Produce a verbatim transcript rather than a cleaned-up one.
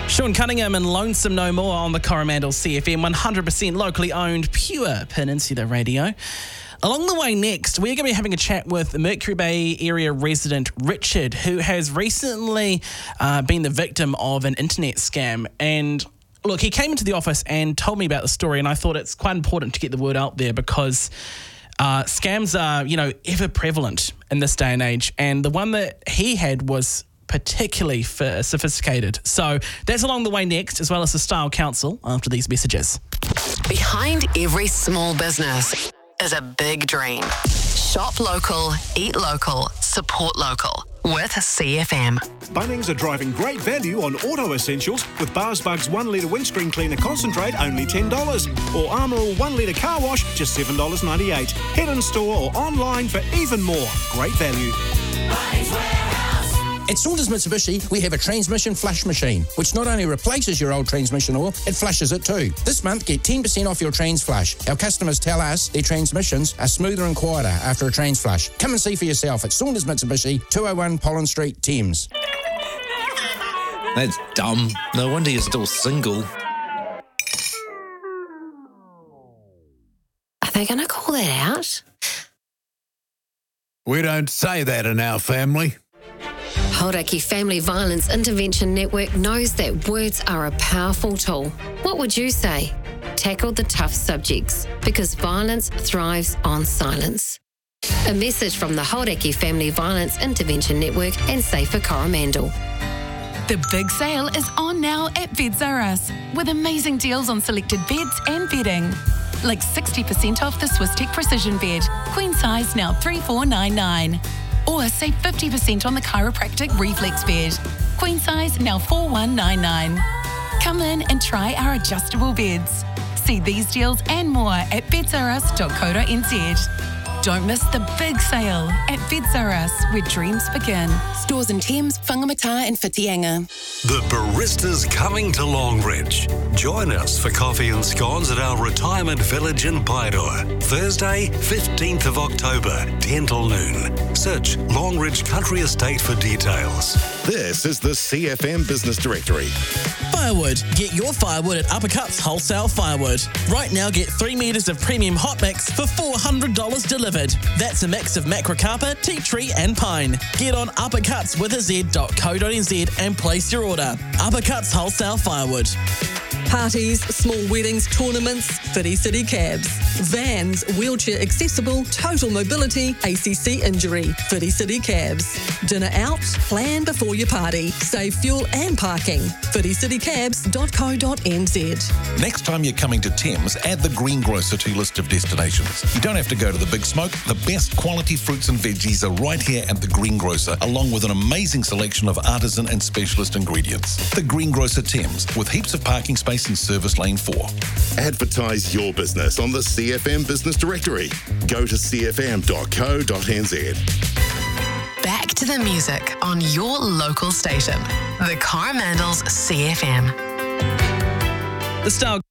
Sean Cunningham and Lonesome No More on the Coromandel C F M, one hundred percent locally owned, pure Peninsula radio. Along the way next, we're going to be having a chat with Mercury Bay area resident Richard, who has recently uh, been the victim of an internet scam. And look, he came into the office and told me about the story, and I thought it's quite important to get the word out there because uh, scams are, you know, ever prevalent in this day and age. And the one that he had was particularly f- sophisticated. So that's along the way next, as well as the Style Council after these messages. Behind every small business is a big dream. Shop local, eat local, support local with C F M. Bunnings are driving great value on auto essentials with Bars Bugs one litre windscreen cleaner concentrate only ten dollars or Armour All one litre car wash just seven dollars ninety-eight. Head in store or online for even more. Great value. Bunnings Warehouse. At Saunders Mitsubishi, we have a transmission flush machine, which not only replaces your old transmission oil, it flushes it too. This month, get ten percent off your trans flush. Our customers tell us their transmissions are smoother and quieter after a trans flush. Come and see for yourself at Saunders Mitsubishi, two oh one Pollen Street, Thames. That's dumb. No wonder you're still single. Are they going to call that out? We don't say that in our family. Hauraki Family Violence Intervention Network knows that words are a powerful tool. What would you say? Tackle the tough subjects, because violence thrives on silence. A message from the Hauraki Family Violence Intervention Network and Safer Coromandel. The big sale is on now at Beds R Us, with amazing deals on selected beds and bedding. Like sixty percent off the Swisstech Precision Bed, queen size now three four nine nine. Or save fifty percent on the chiropractic reflex bed, queen size now four one nine nine. Come in and try our adjustable beds. See these deals and more at beds r us dot co dot n z. Don't miss the big sale at Beds R Us, where dreams begin. Stores in Thames, Whangamata and Whitianga. The Barista's coming to Longridge. Join us for coffee and scones at our retirement village in Paeroa. Thursday, fifteenth of October, ten till noon. Search Longridge Country Estate for details. This is the C F M Business Directory. Firewood. Get your firewood at Uppercuts Wholesale Firewood. Right now, get three metres of premium hot mix for four hundred dollars delivered. That's a mix of macrocarpa, tea tree and pine. Get on uppercuts with a z dot co dot n z and place your order. Uppercuts Wholesale Firewood. Parties, small weddings, tournaments, Whiti City Cabs. Vans, wheelchair accessible, total mobility, A C C injury, Whiti City Cabs. Dinner out, plan before your party. Save fuel and parking. whiti city cabs dot co dot n z. Next time you're coming to Thames, add the Greengrocer to your list of destinations. You don't have to go to the big smoke. The best quality fruits and veggies are right here at the Greengrocer, along with an amazing selection of artisan and specialist ingredients. The Greengrocer Thames, with heaps of parking space in Service Lane four. Advertise your business on the C F M Business Directory. Go to c f m dot co dot n z. Back to the music on your local station. The Coromandel's C F M. The Style